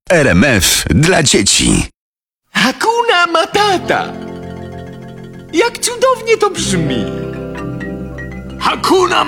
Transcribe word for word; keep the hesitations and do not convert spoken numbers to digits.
R M F dla dzieci. Hakuna Matata! Jak cudownie to brzmi! Hakuna